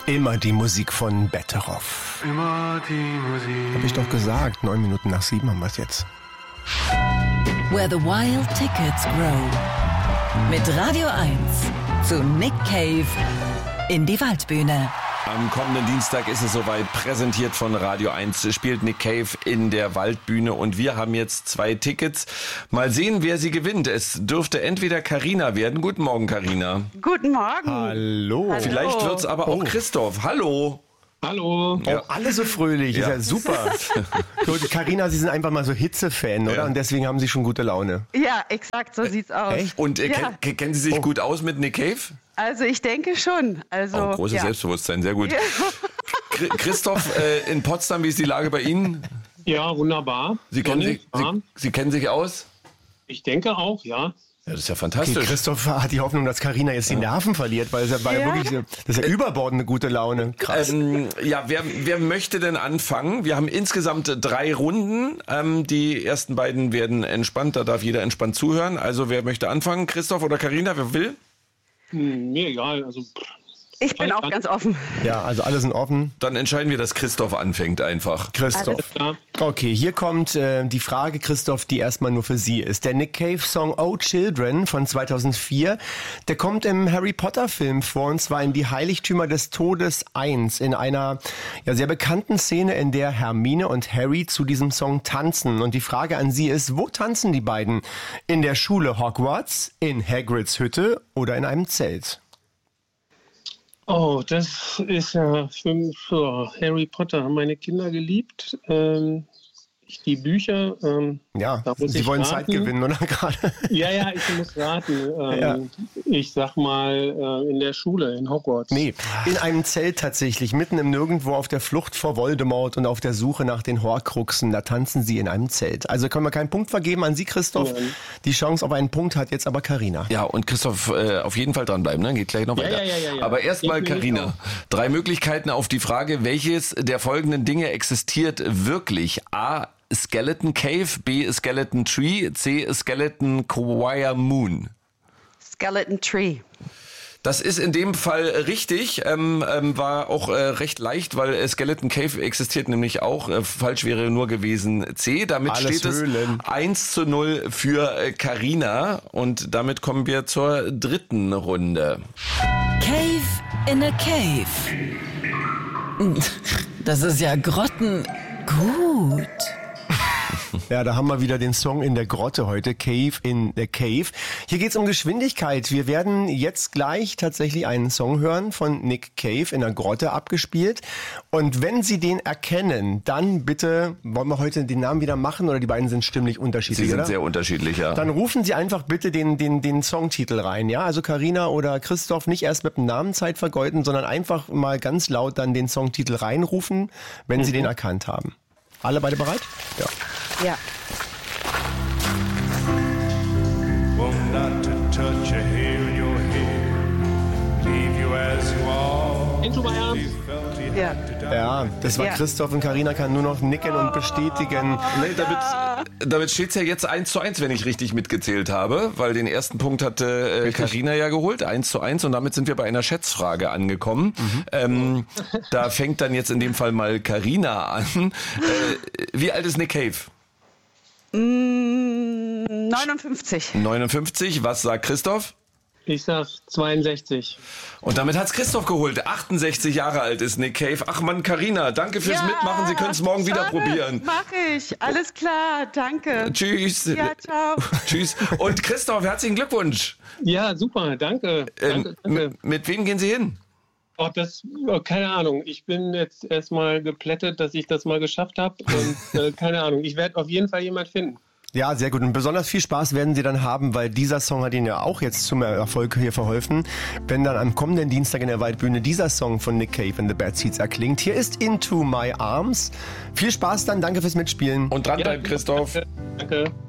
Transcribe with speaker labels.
Speaker 1: Immer die Musik von Betteroff.
Speaker 2: Immer die Musik.
Speaker 1: Hab ich doch gesagt, 9 Minuten nach 7 haben wir es jetzt.
Speaker 3: Where the Wild Tickets Grow. Mit Radio 1 zu Nick Cave in die Waldbühne.
Speaker 4: Am kommenden Dienstag ist es soweit, präsentiert von Radio 1, spielt Nick Cave in der Waldbühne und wir haben jetzt 2 Tickets. Mal sehen, wer sie gewinnt. Es dürfte entweder Carina werden. Guten Morgen, Carina.
Speaker 5: Guten Morgen.
Speaker 1: Hallo.
Speaker 4: Vielleicht wird's aber auch Christoph. Hallo.
Speaker 2: Hallo.
Speaker 1: Ja. Oh, alle so fröhlich, ist ja super. Carina, Sie sind einfach mal so Hitze-Fan, oder?
Speaker 4: Ja.
Speaker 1: Und deswegen haben Sie schon gute Laune.
Speaker 5: Ja, exakt, so sieht's aus.
Speaker 1: Echt?
Speaker 4: Und
Speaker 5: Ja.
Speaker 4: kennen Sie sich gut aus mit Nick Cave?
Speaker 5: Also ich denke schon. Also,
Speaker 4: Großes Selbstbewusstsein, sehr gut. Christoph, in Potsdam, wie ist die Lage bei Ihnen?
Speaker 2: Ja, wunderbar.
Speaker 4: Sie kennen sich aus?
Speaker 2: Ich denke auch, ja.
Speaker 4: Ja, das ist ja
Speaker 1: Okay,
Speaker 4: fantastisch.
Speaker 1: Christoph hat die Hoffnung, dass Carina jetzt die Nerven verliert, weil es ja wirklich, das ist ja überbordende gute Laune. Krass.
Speaker 4: Wer möchte denn anfangen? Wir haben insgesamt 3 Runden. Die ersten beiden werden entspannt, da darf jeder entspannt zuhören. Also wer möchte anfangen? Christoph oder Carina, wer will?
Speaker 2: Mir egal. Also,
Speaker 5: Ich bin auch ganz offen.
Speaker 1: Ja, also alle sind offen.
Speaker 4: Dann entscheiden wir, dass Christoph anfängt einfach.
Speaker 1: Christoph.
Speaker 2: klar.
Speaker 1: Okay, hier kommt die Frage, Christoph, die erstmal nur für Sie ist. Der Nick Cave-Song Oh Children von 2004, der kommt im Harry Potter-Film vor, und zwar in Die Heiligtümer des Todes 1, in einer sehr bekannten Szene, in der Hermine und Harry zu diesem Song tanzen. Und die Frage an Sie ist, wo tanzen die beiden? In der Schule Hogwarts, in Hagrids Hütte oder in einem Zelt?
Speaker 2: Oh, das ist ja für Harry Potter. Haben meine Kinder geliebt. Die Bücher.
Speaker 1: Ja,
Speaker 2: da muss
Speaker 1: Sie
Speaker 2: ich
Speaker 1: wollen
Speaker 2: raten.
Speaker 1: Zeit gewinnen, oder gerade?
Speaker 2: Ja, ich muss raten.
Speaker 1: Ja.
Speaker 2: Ich sag mal in der Schule, in Hogwarts.
Speaker 1: Nee, in einem Zelt tatsächlich, mitten im Nirgendwo auf der Flucht vor Voldemort und auf der Suche nach den Horcruxen. Da tanzen sie in einem Zelt. Also können wir keinen Punkt vergeben an Sie, Christoph.
Speaker 2: Nein.
Speaker 1: Die Chance auf einen Punkt hat jetzt aber Carina.
Speaker 4: Ja, und Christoph, auf jeden Fall dranbleiben, ne? Geht gleich noch weiter.
Speaker 2: Ja.
Speaker 4: Aber erstmal,
Speaker 2: Geht mir nicht
Speaker 4: Carina, 3 Möglichkeiten auf die Frage, welches der folgenden Dinge existiert wirklich? A, Skeleton Cave, B, Skeleton Tree, C, Skeleton Choir Moon.
Speaker 5: Skeleton Tree.
Speaker 4: Das ist in dem Fall richtig, war auch recht leicht, weil Skeleton Cave existiert nämlich auch. Falsch wäre nur gewesen C. Damit
Speaker 1: Alles
Speaker 4: steht
Speaker 1: Höhlen.
Speaker 4: es 1:0 für Carina und damit kommen wir zur 3. Runde.
Speaker 3: Cave in a Cave. Das ist ja grottengut.
Speaker 1: Ja, da haben wir wieder den Song in der Grotte heute, Cave in the Cave. Hier geht's um Geschwindigkeit. Wir werden jetzt gleich tatsächlich einen Song hören von Nick Cave in der Grotte abgespielt. Und wenn Sie den erkennen, dann bitte, wollen wir heute den Namen wieder machen oder die beiden sind stimmlich unterschiedlich,
Speaker 4: Sie sind
Speaker 1: oder?
Speaker 4: sehr unterschiedlich, ja.
Speaker 1: Dann rufen Sie einfach bitte den Songtitel rein, ja? Also Carina oder Christoph nicht erst mit dem Namen Zeit vergeuden, sondern einfach mal ganz laut dann den Songtitel reinrufen, wenn Sie den erkannt haben. Alle beide bereit? Ja.
Speaker 5: Ja.
Speaker 6: Won't not to touch a hair in your head, leave you as you are.
Speaker 2: Into my arms.
Speaker 6: You felt you
Speaker 5: Ja.
Speaker 6: had to die.
Speaker 1: Ja, das war
Speaker 5: Ja.
Speaker 1: Christoph und Carina kann nur noch nicken und bestätigen.
Speaker 4: Nee, damit steht es ja jetzt 1:1, wenn ich richtig mitgezählt habe, weil den ersten Punkt hatte Carina ja geholt, 1:1 und damit sind wir bei einer Schätzfrage angekommen. Da fängt dann jetzt in dem Fall mal Carina an. Wie alt ist Nick Cave?
Speaker 5: 59.
Speaker 4: 59, was sagt Christoph?
Speaker 2: Ich sag 62.
Speaker 4: Und damit hat's Christoph geholt. 68 Jahre alt ist Nick Cave. Ach Mann, Carina, danke fürs Mitmachen. Sie können es morgen wieder probieren.
Speaker 5: Mach ich. Alles klar. Danke.
Speaker 4: Tschüss.
Speaker 5: Ja, ciao.
Speaker 4: Tschüss. Und Christoph, herzlichen Glückwunsch.
Speaker 2: Ja, super, danke. Danke.
Speaker 4: Mit wem gehen Sie hin?
Speaker 2: Keine Ahnung. Ich bin jetzt erstmal geplättet, dass ich das mal geschafft habe. Und keine Ahnung. Ich werde auf jeden Fall jemand finden.
Speaker 1: Ja, sehr gut. Und besonders viel Spaß werden Sie dann haben, weil dieser Song hat Ihnen ja auch jetzt zum Erfolg hier verholfen. Wenn dann am kommenden Dienstag in der Waldbühne dieser Song von Nick Cave and the Bad Seeds erklingt. Hier ist Into My Arms. Viel Spaß dann. Danke fürs Mitspielen.
Speaker 4: Und dranbleiben, Christoph.
Speaker 2: Danke.